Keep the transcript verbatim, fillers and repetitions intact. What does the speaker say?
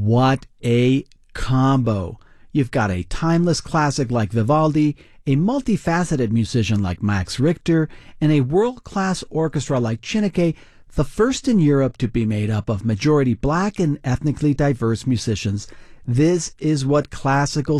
What a combo! You've got a timeless classic like Vivaldi, a multifaceted musician like Max Richter, and a world-class orchestra like Chineke, the first in Europe to be made up of majority black and ethnically diverse musicians. This is what classical